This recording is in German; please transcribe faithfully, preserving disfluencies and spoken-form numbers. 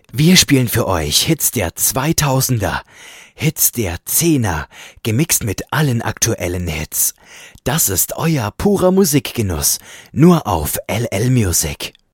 Wir spielen für euch Hits der zweitausender, Hits der Zehner, gemixt mit allen aktuellen Hits. Das ist euer purer Musikgenuss, nur auf L L Music.